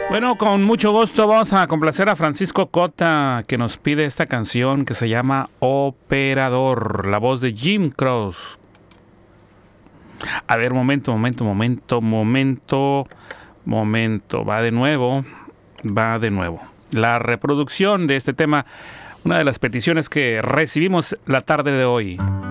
Bueno, con mucho gusto vamos a complacer a Francisco Cota, que nos pide esta canción que se llama Operador, la voz de Jim Croce. A ver, momento. Va de nuevo. La reproducción de este tema, una de las peticiones que recibimos la tarde de hoy.